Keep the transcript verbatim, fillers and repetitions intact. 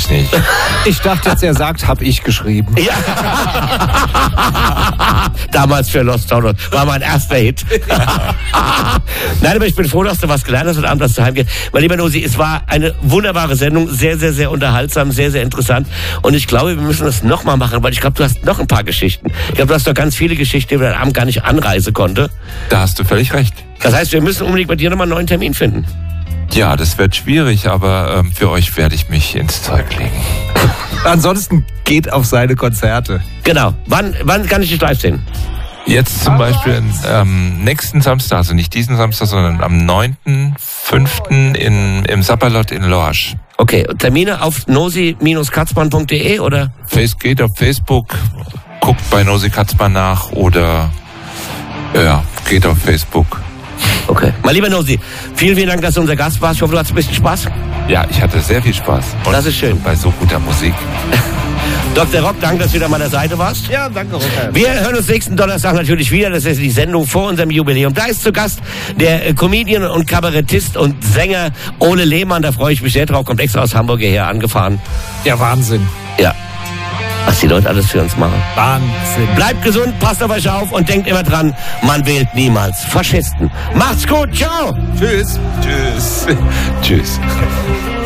ich nicht. Ich dachte jetzt, er sagt, hab ich geschrieben. Ja. Damals für Lost Town war mein erster Hit. Nein, aber ich bin froh, dass du was gelernt hast und Abend, dass du heimgehst. Mein lieber Nosi, es war eine wunderbare Sendung, sehr, sehr, sehr unterhaltsam, sehr, sehr interessant. Und ich glaube, wir müssen das nochmal machen, weil ich glaube, du hast noch ein paar Geschichten. Ich glaube, du hast doch ganz viele Geschichten, die wir am Abend gar nicht anreisen konnte. Da hast du völlig recht. Das heißt, wir müssen unbedingt bei dir nochmal einen neuen Termin finden. Ja, das wird schwierig, aber ähm, für euch werde ich mich ins Zeug legen. Ansonsten geht auf seine Konzerte. Genau. Wann, wann kann ich dich live sehen? Jetzt zum Beispiel am ähm, nächsten Samstag, also nicht diesen Samstag, sondern am neunten fünften in, im Sapperlot in Lorsch. Okay, Termine auf nosi katzmann punkt de oder? Face geht auf Facebook, guckt bei Nosi Katzmann nach oder ja, geht auf Facebook. Okay. Mein lieber Nosi, vielen, vielen Dank, dass du unser Gast warst. Ich hoffe, du hattest ein bisschen Spaß. Ja, ich hatte sehr viel Spaß. Und das ist schön. Bei so guter Musik. Doktor Rock, danke, dass du wieder an meiner Seite warst. Ja, danke, Rocker. Wir hören uns nächsten Donnerstag natürlich wieder. Das ist die Sendung vor unserem Jubiläum. Da ist zu Gast der äh, Comedian und Kabarettist und Sänger Ole Lehmann. Da freue ich mich sehr drauf. Kommt extra aus Hamburg hierher angefahren. Ja, Wahnsinn. Ja. Was die Leute alles für uns machen. Wahnsinn. Bleibt gesund, passt auf euch auf und denkt immer dran, man wählt niemals Faschisten. Macht's gut, ciao. Tschüss. Tschüss. Tschüss.